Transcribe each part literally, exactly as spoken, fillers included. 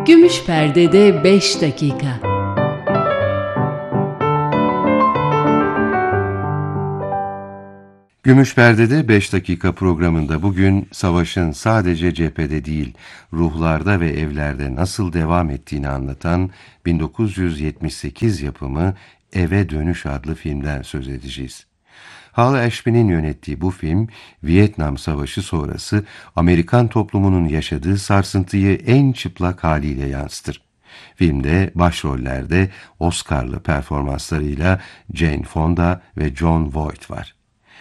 Gümüş Perde'de beş dakika. Gümüş Perde'de beş dakika programında bugün savaşın sadece cephede değil, ruhlarda ve evlerde nasıl devam ettiğini anlatan bin dokuz yüz yetmiş sekiz yapımı Eve Dönüş adlı filmden söz edeceğiz. Hal Ashby'nin yönettiği bu film, Vietnam Savaşı sonrası Amerikan toplumunun yaşadığı sarsıntıyı en çıplak haliyle yansıtır. Filmde başrollerde Oscar'lı performanslarıyla Jane Fonda ve Jon Voight var.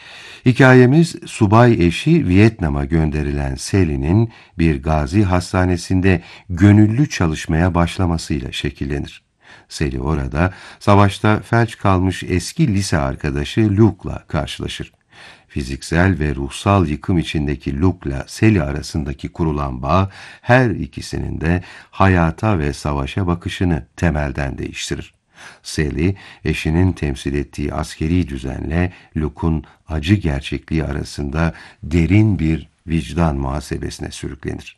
Hikayemiz subay eşi Vietnam'a gönderilen Sally'nin bir gazi hastanesinde gönüllü çalışmaya başlamasıyla şekillenir. Sally orada savaşta felç kalmış eski lise arkadaşı Luke'la karşılaşır. Fiziksel ve ruhsal yıkım içindeki Luke'la Sally arasındaki kurulan bağ her ikisinin de hayata ve savaşa bakışını temelden değiştirir. Sally, eşinin temsil ettiği askeri düzenle Luke'un acı gerçekliği arasında derin bir vicdan muhasebesine sürüklenir.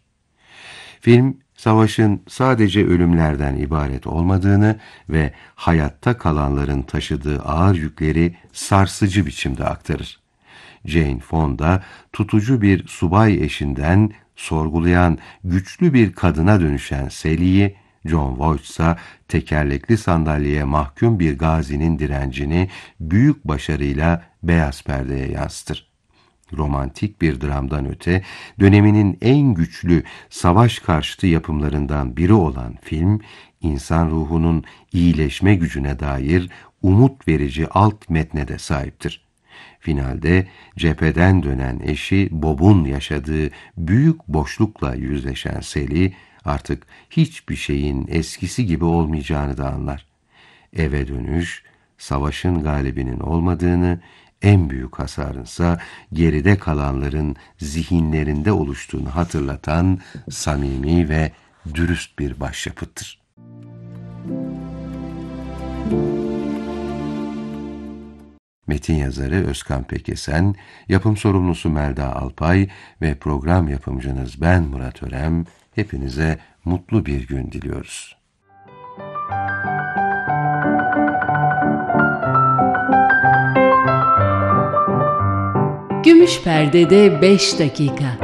Film, savaşın sadece ölümlerden ibaret olmadığını ve hayatta kalanların taşıdığı ağır yükleri sarsıcı biçimde aktarır. Jane Fonda, tutucu bir subay eşinden sorgulayan güçlü bir kadına dönüşen Sally'yi, Jon Voight ise tekerlekli sandalyeye mahkum bir gazinin direncini büyük başarıyla beyaz perdeye yansıtır. Romantik bir dramdan öte, döneminin en güçlü savaş karşıtı yapımlarından biri olan film, insan ruhunun iyileşme gücüne dair umut verici alt metne de sahiptir. Finalde cepheden dönen eşi Bob'un yaşadığı büyük boşlukla yüzleşen Sally, artık hiçbir şeyin eskisi gibi olmayacağını da anlar. Eve dönüş, savaşın galibinin olmadığını, en büyük hasarınsa geride kalanların zihinlerinde oluştuğunu hatırlatan samimi ve dürüst bir başyapıttır. Metin yazarı Özkan Pekesen, yapım sorumlusu Melda Alpay ve program yapımcınız ben Murat Örem, hepinize mutlu bir gün diliyoruz. Gümüş Perde'de beş dakika.